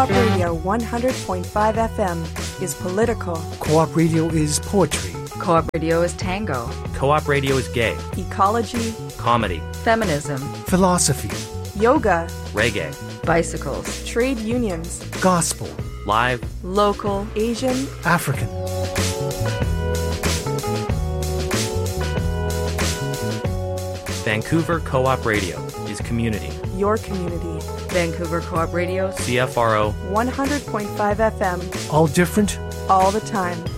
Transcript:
Co-op Radio 100.5 FM is political. Co-op Radio is poetry. Co-op Radio is tango. Co-op Radio is gay. Ecology. Comedy. Feminism. Philosophy. Yoga. Reggae. Bicycles. Trade unions. Gospel. Live. Local. Asian. African. Vancouver Co-op Radio is community. Your community. Vancouver Co-op Radio. CFRO 100.5 FM. All different. All the time.